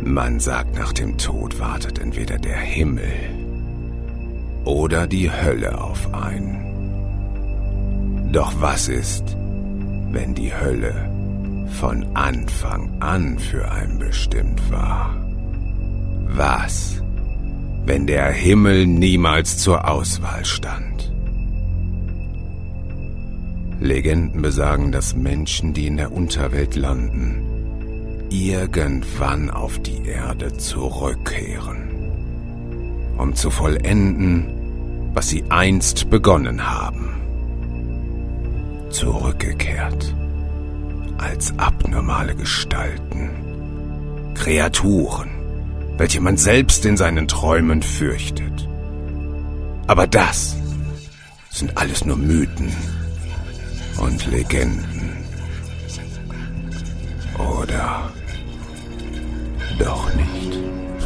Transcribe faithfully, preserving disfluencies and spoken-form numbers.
Man sagt, nach dem Tod wartet entweder der Himmel oder die Hölle auf einen. Doch was ist, wenn die Hölle von Anfang an für einen bestimmt war? Was, wenn der Himmel niemals zur Auswahl stand? Legenden besagen, dass Menschen, die in der Unterwelt landen, irgendwann auf die Erde zurückkehren, um zu vollenden, was sie einst begonnen haben. Zurückgekehrt als abnormale Gestalten, Kreaturen, welche man selbst in seinen Träumen fürchtet. Aber das sind alles nur Mythen und Legenden. Oder doch